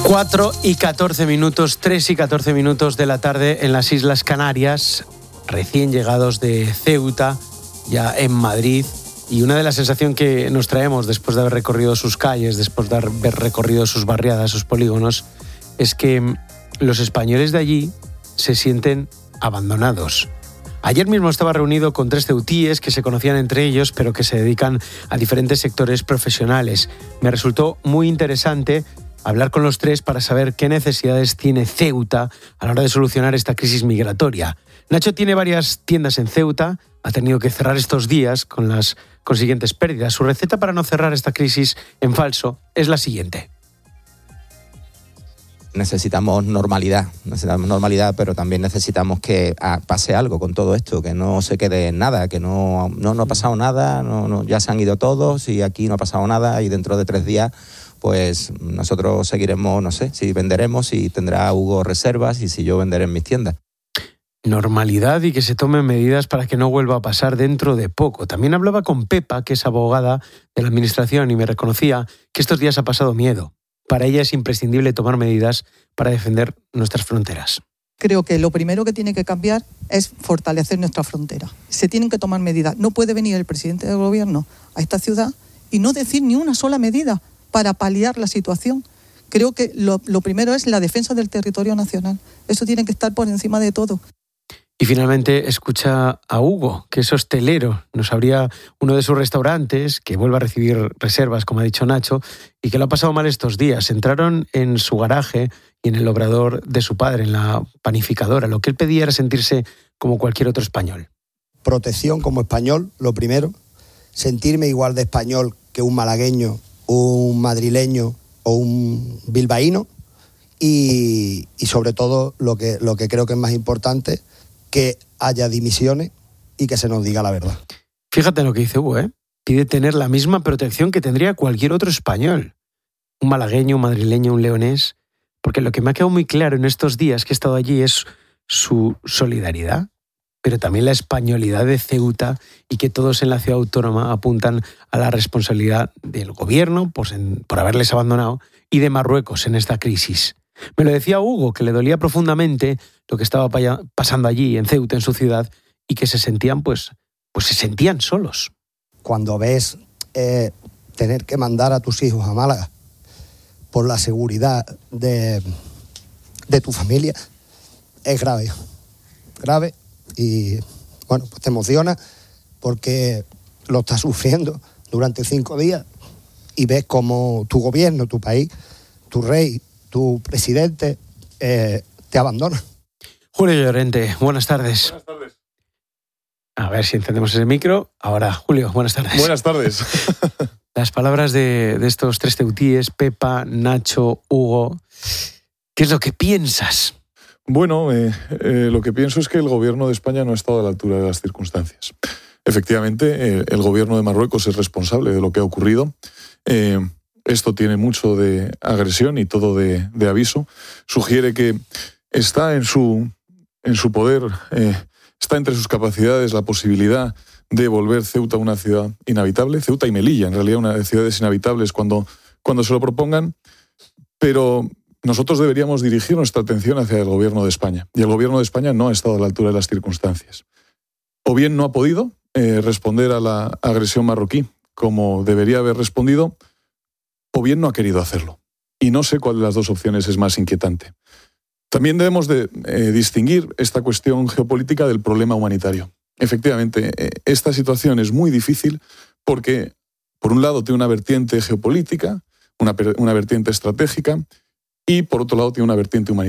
4:14, 3:14 de la tarde en las Islas Canarias, recién llegados de Ceuta, ya en Madrid. Y una de las sensaciones que nos traemos después de haber recorrido sus calles, después de haber recorrido sus barriadas, sus polígonos, es que los españoles de allí se sienten abandonados. Ayer mismo estaba reunido con 3 ceutíes que se conocían entre ellos, pero que se dedican a diferentes sectores profesionales. Me resultó muy interesante hablar con los 3 para saber qué necesidades tiene Ceuta a la hora de solucionar esta crisis migratoria. Nacho tiene varias tiendas en Ceuta, ha tenido que cerrar estos días con las consiguientes pérdidas. Su receta para no cerrar esta crisis en falso es la siguiente. Necesitamos normalidad, pero también necesitamos que pase algo con todo esto, que no se quede en nada, que no ha pasado nada, ya se han ido todos y aquí no ha pasado nada y dentro de 3 días pues nosotros seguiremos, no sé, si venderemos, si tendrá Hugo reservas y si yo venderé en mis tiendas. Normalidad y que se tomen medidas para que no vuelva a pasar dentro de poco. También hablaba con Pepa, que es abogada de la administración, y me reconocía que estos días ha pasado miedo. Para ella es imprescindible tomar medidas para defender nuestras fronteras. Creo que lo primero que tiene que cambiar es fortalecer nuestra frontera. Se tienen que tomar medidas. No puede venir el presidente del gobierno a esta ciudad y no decir ni una sola medida para paliar la situación. Creo que lo primero es la defensa del territorio nacional. Eso tiene que estar por encima de todo. Y finalmente escucha a Hugo, que es hostelero. Nos abría uno de sus restaurantes, que vuelve a recibir reservas, como ha dicho Nacho, y que lo ha pasado mal estos días. Entraron en su garaje y en el obrador de su padre, en la panificadora. Lo que él pedía era sentirse como cualquier otro español. Protección como español, lo primero. Sentirme igual de español que un malagueño, un madrileño o un bilbaíno. Y sobre todo, lo que creo que es más importante, que haya dimisiones y que se nos diga la verdad. Fíjate lo que dice Hugo, Pide tener la misma protección que tendría cualquier otro español. Un malagueño, un madrileño, un leonés. Porque lo que me ha quedado muy claro en estos días que he estado allí es su solidaridad, pero también la españolidad de Ceuta y que todos en la ciudad autónoma apuntan a la responsabilidad del gobierno por haberles abandonado y de Marruecos en esta crisis. Me lo decía Hugo, que le dolía profundamente lo que estaba pasando allí en Ceuta, en su ciudad, y que se sentían, pues se sentían solos. Cuando ves tener que mandar a tus hijos a Málaga por la seguridad de tu familia, es grave y bueno, pues te emociona porque lo estás sufriendo durante 5 días y ves cómo tu gobierno, tu país, tu rey, tu presidente te abandona. Julio Llorente, buenas tardes. Buenas tardes. A ver si encendemos ese micro. Ahora, Julio, buenas tardes. Buenas tardes. Las palabras de estos 3 ceutíes, Pepa, Nacho, Hugo, ¿qué es lo que piensas? Bueno, lo que pienso es que el gobierno de España no ha estado a la altura de las circunstancias. Efectivamente, el gobierno de Marruecos es responsable de lo que ha ocurrido. Esto tiene mucho de agresión y todo de aviso. Sugiere que está en su poder, está entre sus capacidades la posibilidad de volver Ceuta una ciudad inhabitable. Ceuta y Melilla, en realidad, una de ciudades inhabitables cuando se lo propongan. Pero nosotros deberíamos dirigir nuestra atención hacia el gobierno de España. Y el gobierno de España no ha estado a la altura de las circunstancias. O bien no ha podido responder a la agresión marroquí como debería haber respondido, o bien no ha querido hacerlo. Y no sé cuál de las 2 opciones es más inquietante. También debemos de distinguir esta cuestión geopolítica del problema humanitario. Efectivamente, esta situación es muy difícil porque, por un lado, tiene una vertiente geopolítica, una vertiente estratégica, y por otro lado tiene una vertiente humanitaria.